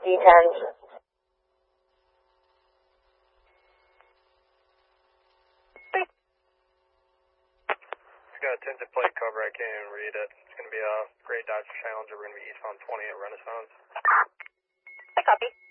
D10s. It's got a tinted plate cover, I can't even read it. It's going to be a Great Dodge Challenger, we're going to be eastbound 20 at Renaissance. I copy.